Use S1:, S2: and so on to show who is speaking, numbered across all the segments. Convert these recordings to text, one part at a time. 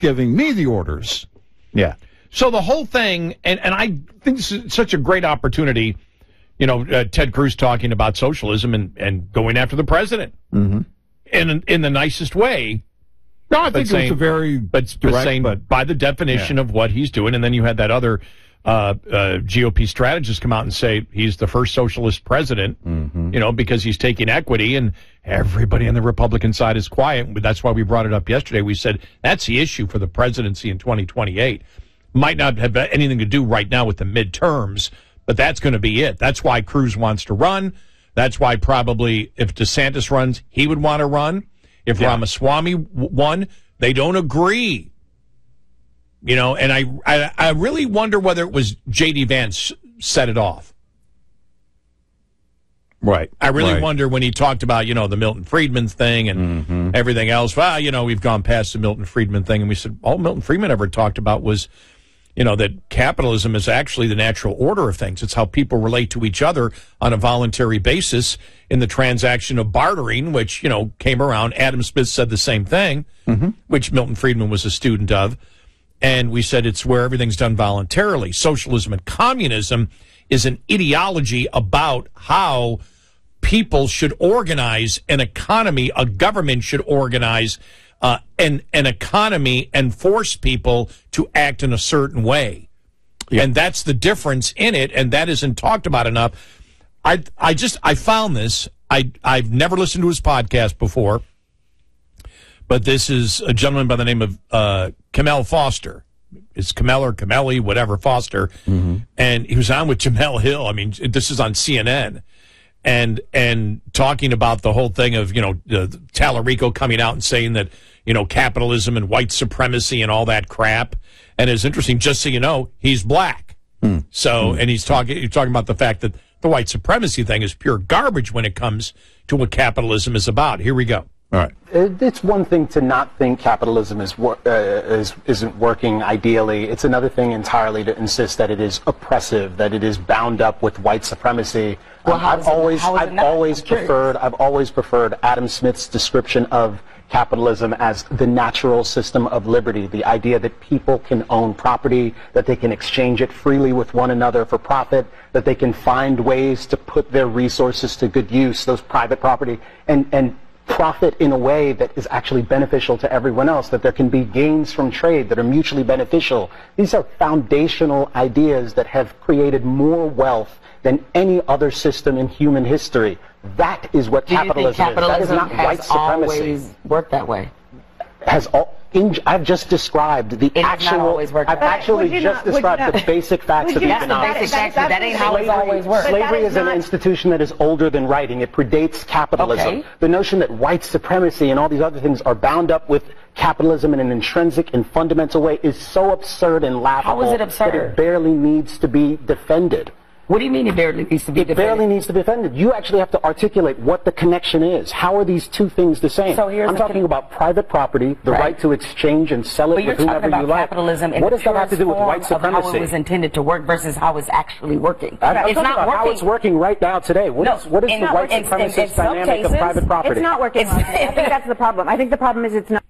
S1: giving me the orders.
S2: Yeah. So the whole thing, and I think this is such a great opportunity, Ted Cruz talking about socialism and going after the president in the nicest way.
S1: No, I think it was a very
S2: direct, but by the definition of what he's doing. And then you had that other GOP strategist come out and say he's the first socialist president, because he's taking equity, and everybody on the Republican side is quiet. That's why we brought it up yesterday. We said that's the issue for the presidency in 2028. Might not have anything to do right now with the midterms, but that's going to be it. That's why Cruz wants to run. That's why probably if DeSantis runs, he would want to run. If Ramaswamy won, they don't agree. And I really wonder whether it was J.D. Vance set it off.
S1: Right.
S2: I really wonder when he talked about, the Milton Friedman thing and everything else. Well, we've gone past the Milton Friedman thing. And we said, all Milton Friedman ever talked about was, that capitalism is actually the natural order of things. It's how people relate to each other on a voluntary basis in the transaction of bartering, which, came around. Adam Smith said the same thing, which Milton Friedman was a student of. And we said it's where everything's done voluntarily. Socialism and communism is an ideology about how people should organize an economy, a government should organize an economy and force people to act in a certain way. Yeah. And that's the difference in it, and that isn't talked about enough. I found this. I've never listened to his podcast before, but this is a gentleman by the name of Kamel Foster. It's Kamel or Kameli, whatever, Foster. And he was on with Jamel Hill. I mean, this is on CNN. And talking about the whole thing of, Tallarico coming out and saying that, capitalism and white supremacy and all that crap. And it's interesting, just so you know, he's black. So, and you're talking about the fact that the white supremacy thing is pure garbage when it comes to what capitalism is about. Here we go.
S1: All right.
S3: It's one thing to not think capitalism isn't working ideally. It's another thing entirely to insist that it is oppressive, that it is bound up with white supremacy.
S4: Well,
S3: I've always preferred Adam Smith's description of capitalism as the natural system of liberty, the idea that people can own property, that they can exchange it freely with one another for profit, that they can find ways to put their resources to good use, those private property, and profit in a way that is actually beneficial to everyone else, that there can be gains from trade that are mutually beneficial. These are foundational ideas that have created more wealth than any other system in human history. That is what capitalism is. That is not white supremacy.
S4: Always worked that way.
S3: I've just described the actual. I've actually just described the basic facts of economics.
S4: That ain't how it's always worked.
S3: Slavery is an institution that is older than writing. It predates capitalism. Okay. The notion that white supremacy and all these other things are bound up with capitalism in an intrinsic and fundamental way is so absurd and laughable.
S4: How is it absurd?
S3: That it barely needs to be defended.
S4: What do you mean it barely needs to be defended?
S3: It barely needs to be defended. You actually have to articulate what the connection is. How are these two things the same?
S4: So I'm
S3: talking about private property, the right to exchange and sell it with whomever you like.
S4: Capitalism
S3: what does that have to do with white supremacy?
S4: How it was intended to work versus how it's actually working.
S3: I'm talking about how it's working right now today. What is the white supremacist dynamic of private property?
S5: It's not working. I think that's the problem. I think the problem is it's not.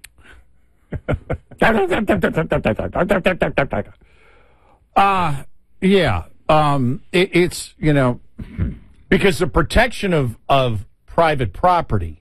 S1: Yeah. It's,
S2: because the protection of private property,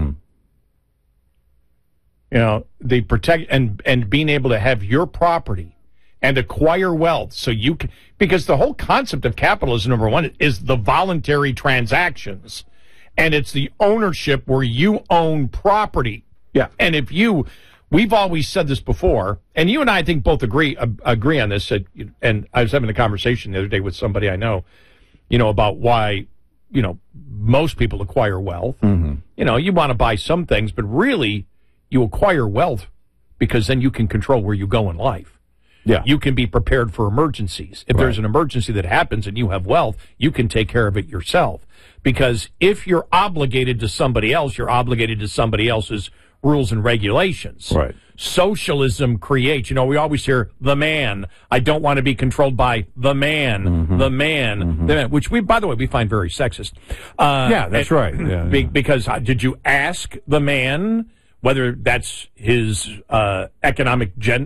S2: they protect and being able to have your property and acquire wealth so you can, because the whole concept of capitalism, number one, is the voluntary transactions, and it's the ownership where you own property.
S1: Yeah.
S2: And if we've always said this before, and you and I think both agree on this. And I was having a conversation the other day with somebody I know, about why, most people acquire wealth. You want to buy some things, but really you acquire wealth because then you can control where you go in life.
S1: Yeah.
S2: You can be prepared for emergencies. If there's an emergency that happens and you have wealth, you can take care of it yourself. Because if you're obligated to somebody else, you're obligated to somebody else's rules and regulations.
S1: Right.
S2: Socialism creates, we always hear the man. I don't want to be controlled by the man, the man, which by the way, we find very sexist.
S1: Yeah, that's right.
S2: Because did you ask the man whether that's his economic